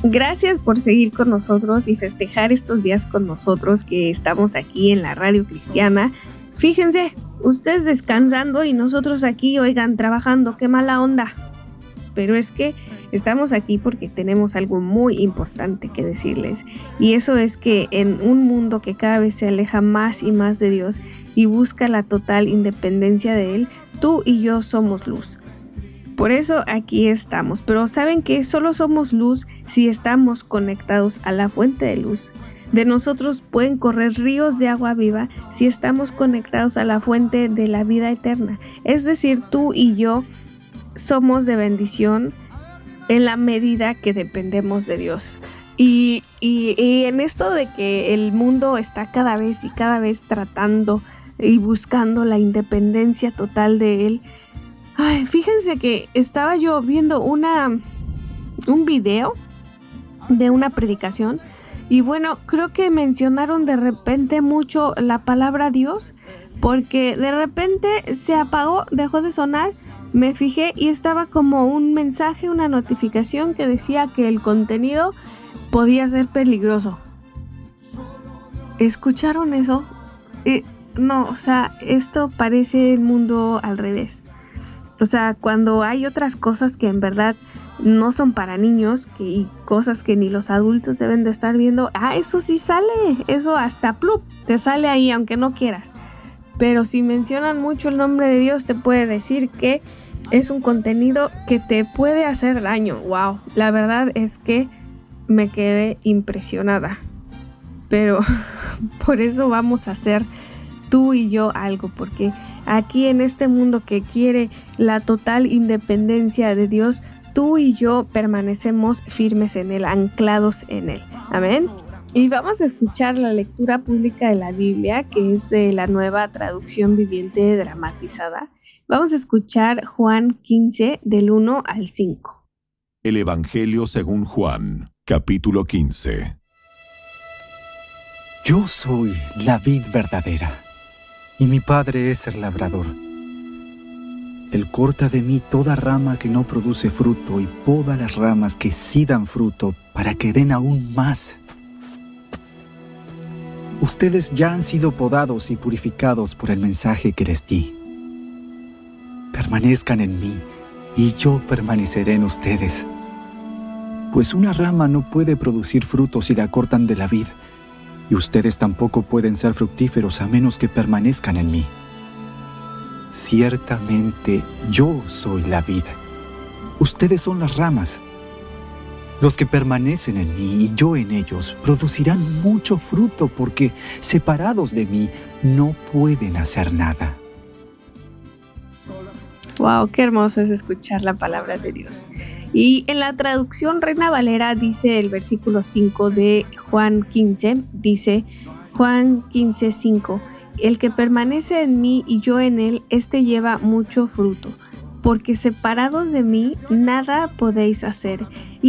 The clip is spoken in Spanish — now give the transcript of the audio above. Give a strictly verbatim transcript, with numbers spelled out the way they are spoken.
Gracias por seguir con nosotros y festejar estos días con nosotros que estamos aquí en la Radio Cristiana. Fíjense, ustedes descansando y nosotros aquí, oigan, trabajando, qué mala onda. Pero es que estamos aquí porque tenemos algo muy importante que decirles. Y eso es que en un mundo que cada vez se aleja más y más de Dios y busca la total independencia de Él, tú y yo somos luz. Por eso aquí estamos. Pero ¿saben qué? Solo somos luz si estamos conectados a la fuente de luz. De nosotros pueden correr ríos de agua viva si estamos conectados a la fuente de la vida eterna. Es decir, tú y yo somos de bendición en la medida que dependemos de Dios. Y, y, y en esto de que el mundo está cada vez y cada vez tratando y buscando la independencia total de Él. Ay, fíjense que estaba yo viendo una un video de una predicación y bueno, creo que mencionaron de repente mucho la palabra Dios, porque de repente se apagó, dejó de sonar. Me fijé y estaba como un mensaje, una notificación que decía que el contenido podía ser peligroso. ¿Escucharon eso? Eh, no, o sea, esto parece el mundo al revés. O sea, cuando hay otras cosas que en verdad no son para niños que, y cosas que ni los adultos deben de estar viendo, ah, eso sí sale, eso hasta plup, te sale ahí aunque no quieras. Pero si mencionan mucho el nombre de Dios, te puede decir que es un contenido que te puede hacer daño. Wow, la verdad es que me quedé impresionada. Pero por eso vamos a hacer tú y yo algo, porque aquí en este mundo que quiere la total independencia de Dios, tú y yo permanecemos firmes en Él, anclados en Él. Amén. Y vamos a escuchar la lectura pública de la Biblia, que es de la Nueva Traducción Viviente Dramatizada. Vamos a escuchar Juan quince, del uno al cinco. El Evangelio según Juan, capítulo quince. Yo soy la vid verdadera, y mi Padre es el labrador. Él corta de mí toda rama que no produce fruto y poda las ramas que sí dan fruto para que den aún más. Ustedes ya han sido podados y purificados por el mensaje que les di. Permanezcan en mí, y yo permaneceré en ustedes. Pues una rama no puede producir frutos si la cortan de la vid, y ustedes tampoco pueden ser fructíferos a menos que permanezcan en mí. Ciertamente yo soy la vid. Ustedes son las ramas. Los que permanecen en mí y yo en ellos producirán mucho fruto, porque separados de mí no pueden hacer nada. Wow, qué hermoso es escuchar la palabra de Dios. Y en la traducción Reina Valera dice el versículo cinco de Juan quince, dice Juan quince, cinco, el que permanece en mí y yo en él, este lleva mucho fruto, porque separados de mí nada podéis hacer.